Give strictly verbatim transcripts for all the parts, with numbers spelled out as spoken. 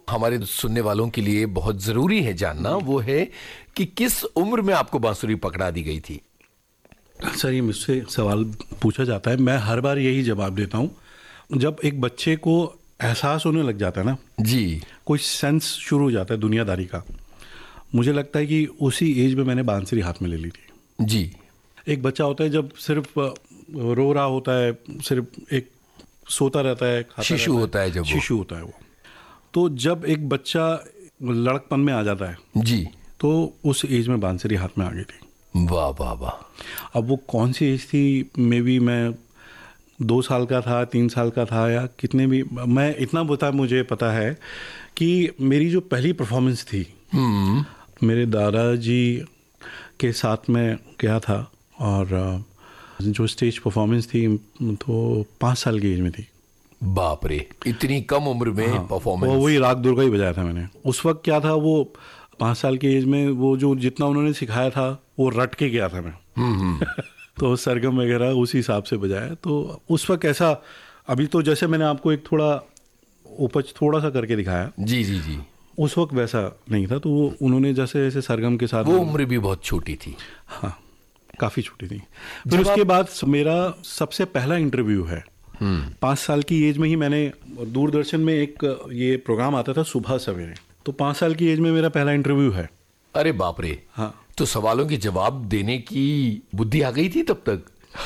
हमारे सुनने वालों के लिए बहुत जरूरी है जानना, वो है कि किस उम्र में आपको बांसुरी पकड़ा दी गई थी? सर, ये मुझसे सवाल पूछा जाता है, मैं हर बार यही जवाब देता हूँ। जब एक बच्चे को एहसास होने लग जाता है ना जी, कोई सेंस शुरू हो जाता है दुनियादारी का, मुझे लगता है कि उसी एज में मैंने बांसुरी हाथ में ले ली थी जी। एक बच्चा होता है जब सिर्फ रो रहा होता है, सिर्फ एक सोता रहता है, शिशु होता है, जब शिशु होता है वो, तो जब एक बच्चा लड़कपन में आ जाता है जी, तो उस एज में बांसुरी हाथ में आ गई थी। वाह वाह वाह। अब वो कौन सी एज थी, मे बी मैं दो साल का था, तीन साल का था, या कितने भी, मैं इतना बता मुझे पता है कि मेरी जो पहली परफॉर्मेंस थी मेरे दादाजी के साथ में गया था, और जो स्टेज परफॉर्मेंस थी तो पाँच साल की एज में थी। बाप रे, इतनी कम उम्र में हाँ, परफॉर्मेंस। वो वही राग दुर्गा ही बजाया था मैंने। उस वक्त क्या था, वो पाँच साल की एज में वो जो जितना उन्होंने सिखाया था वो रट के गया था मैं तो सरगम वगैरह उसी हिसाब से बजाया। तो उस वक्त ऐसा, अभी तो जैसे मैंने आपको एक थोड़ा उपज थोड़ा सा करके दिखाया, जी जी जी, उस वक्त वैसा नहीं था। तो वो उन्होंने जैसे जैसे सरगम के साथ, वो उम्र भी बहुत छोटी थी। हाँ, काफ़ी छोटी थी। फिर उसके बाद मेरा सबसे पहला इंटरव्यू है, पाँच साल की एज में ही मैंने, दूरदर्शन में एक ये प्रोग्राम आता था सुबह सवेरे, तो पाँच साल की एज में मेरा पहला इंटरव्यू है। अरे बाप रे। हाँ, तो सवालों के जवाब देने की बुद्धि आ गई थी तब तक?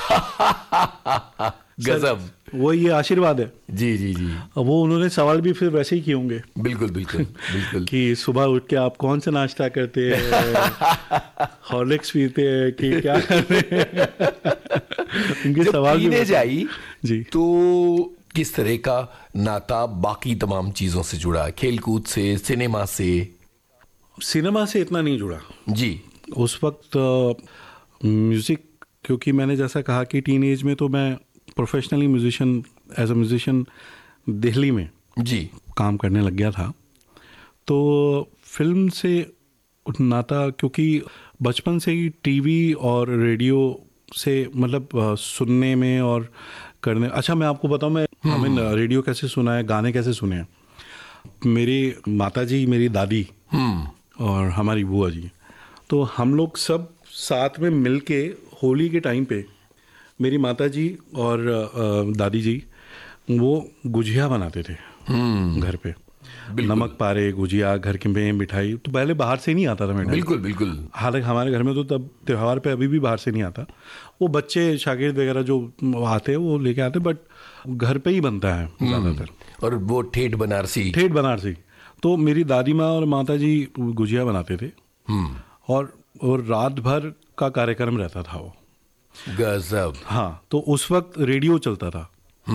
गजब। वो ये आशीर्वाद है। जी जी जी। वो उन्होंने सवाल भी फिर वैसे ही किए होंगे। बिल्कुल बिल्कुल बिल्कुल। कि सुबह उठ के आप कौन सा नाश्ता करते हैं, हॉर्लिक्स पीते हैं कि क्या करते हैं उनके सवाल भी जाई जी। तो किस तरह का नाता बाकी तमाम चीजों से जुड़ा? खेलकूद से, सिनेमा से? सिनेमा से इतना नहीं जुड़ा जी। उस वक्त म्यूजिक, क्योंकि मैंने जैसा कहा कि टीन एज में तो मैं professionally musician, as a musician Delhi में जी काम करने लग गया था। तो फिल्म से नाता, क्योंकि बचपन से ही टीवी और रेडियो से मतलब सुनने में और करने। अच्छा, मैं आपको बताऊं, मैं हमें रेडियो कैसे सुना है, गाने कैसे सुने हैं। मेरी माता जी, मेरी दादी और हमारी बुआ जी, तो हम लोग सब साथ में मिलके होली के टाइम पे मेरी माता जी और दादी जी वो गुजिया बनाते थे घर पे। नमक पारे, गुजिया, घर के में मिठाई, तो पहले बाहर से नहीं आता था मैडम। बिल्कुल बिल्कुल। हालांकि हमारे घर में तो तब त्योहार पे अभी भी बाहर से नहीं आता, वो बच्चे शागिर्द वगैरह जो आते हैं वो लेके आते, बट घर पे ही बनता है ज़्यादातर। और वो ठेठ बनारसी। ठेठ बनारसी। तो मेरी दादी माँ और माता जी गुजिया बनाते थे, और और रात भर का कार्यक्रम रहता था वो। गजब। हाँ, तो उस वक्त रेडियो चलता था।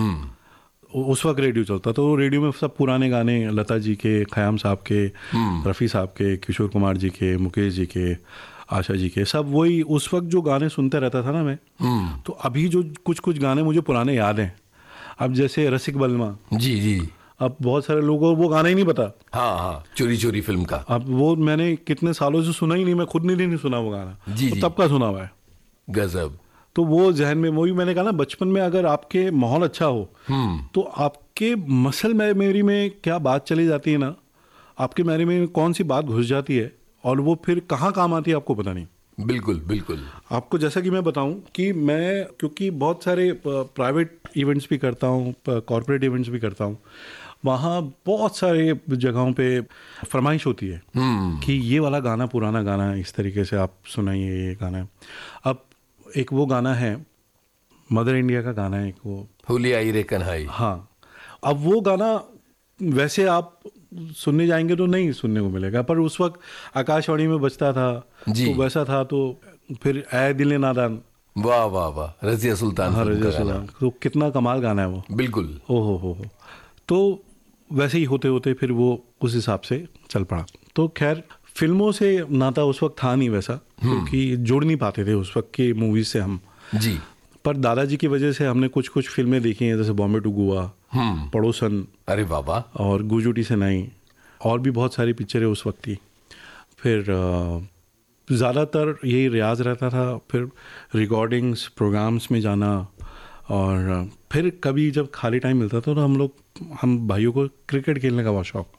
उस वक्त रेडियो चलता तो रेडियो में सब पुराने गाने, लता जी के, खयाम साहब के, रफ़ी साहब के, किशोर कुमार जी के, मुकेश जी के, आशा जी के, सब वही उस वक्त जो गाने सुनते रहता था ना मैं। तो अभी जो कुछ कुछ गाने मुझे पुराने याद हैं। अब जैसे रसिक बलमा, जी जी, अब बहुत सारे लोगों को वो गाना ही नहीं पता। हाँ हाँ, चोरी चोरी फिल्म का। अब वो मैंने कितने सालों से सुना ही नहीं, मैं खुद ने नहीं सुना वो गाना, जी, तो जी। तब का सुना हुआ है। गजब। तो वो जहन में, वही मैंने कहा ना, बचपन में अगर आपके माहौल अच्छा हो तो आपके मसल मेमोरी में क्या बात चली जाती है ना, आपके मेमोरी में कौन सी बात घुस जाती है और वो फिर कहाँ काम आती है आपको पता नहीं। बिल्कुल बिल्कुल। आपको जैसा कि मैं बताऊं कि मैं, क्योंकि बहुत सारे प्राइवेट इवेंट्स भी करता हूं, कॉर्पोरेट इवेंट्स भी करता हूं, वहाँ बहुत सारे जगहों पे फरमाइश होती है कि ये वाला गाना, पुराना गाना इस तरीके से आप सुनाइए, ये गाना। अब एक वो गाना है, मदर इंडिया का गाना है एक, वो होली आई रे कन्हाई। हाँ, अब वो गाना वैसे आप सुनने जाएंगे तो नहीं सुनने को मिलेगा, पर उस वक्त आकाशवाणी में बजता था तो वैसा था। तो फिर ऐ दिल नादान, वाह वाह वाह, रज़िया सुल्तान। हाँ, रज़िया सुल्तान, तो कितना कमाल गाना है वो। बिल्कुल। ओ हो हो हो। तो वैसे ही होते होते फिर वो उस हिसाब से चल पड़ा। तो खैर, फिल्मों से नाता उस वक्त था नहीं वैसा, क्योंकि जुड़ नहीं पाते थे उस वक्त की मूवीज से हम जी। पर दादाजी की वजह से हमने कुछ कुछ फिल्में देखी हैं, जैसे बॉम्बे टू गोवा, पड़ोसन, अरे बाबा, और गुजूटी से नहीं, और भी बहुत सारी पिक्चरें उस वक्त की। फिर ज़्यादातर यही रियाज रहता था, फिर रिकॉर्डिंग्स, प्रोग्राम्स में जाना, और फिर कभी जब खाली टाइम मिलता था तो हम लोग, हम भाइयों को क्रिकेट खेलने का बहुत शौक।